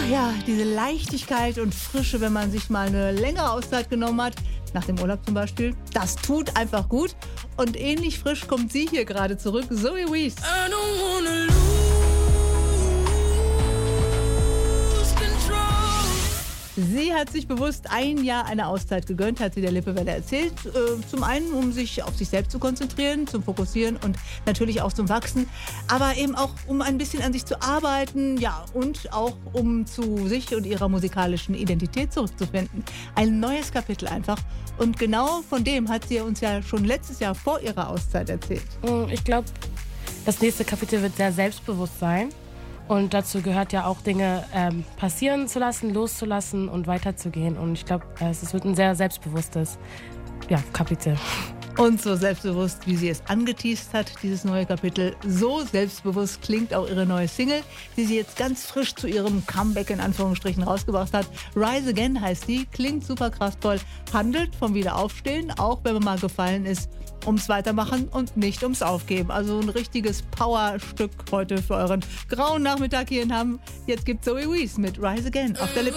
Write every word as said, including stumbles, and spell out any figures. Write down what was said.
ja, diese Leichtigkeit und Frische, wenn man sich mal eine längere Auszeit genommen hat, nach dem Urlaub zum Beispiel, das tut einfach gut. Und ähnlich frisch kommt sie hier gerade zurück, Zoe Wees. I don't wanna lose control. Sie hat sich bewusst ein Jahr eine Auszeit gegönnt, hat sie der Lippewelle erzählt. Äh, zum einen, um sich auf sich selbst zu konzentrieren, zum Fokussieren und natürlich auch zum Wachsen. Aber eben auch, um ein bisschen an sich zu arbeiten, ja, und auch um zu sich und ihrer musikalischen Identität zurückzufinden. Ein neues Kapitel einfach. Und genau von dem hat sie uns ja schon letztes Jahr vor ihrer Auszeit erzählt. Ich glaube, das nächste Kapitel wird sehr selbstbewusst sein. Und dazu gehört ja auch Dinge ähm, passieren zu lassen, loszulassen und weiterzugehen. Und ich glaube, es wird ein sehr selbstbewusstes ja, Kapitel. Und so selbstbewusst, wie sie es angeteast hat, dieses neue Kapitel, so selbstbewusst klingt auch ihre neue Single, die sie jetzt ganz frisch zu ihrem Comeback in Anführungsstrichen rausgebracht hat. Rise Again heißt die, klingt super kraftvoll, handelt vom Wiederaufstehen, auch wenn man mal gefallen ist, ums Weitermachen und nicht ums Aufgeben. Also ein richtiges Powerstück heute für euren grauen Nachmittag hier in Hamm. Jetzt gibt Zoe Wees mit Rise Again auf der Lippe.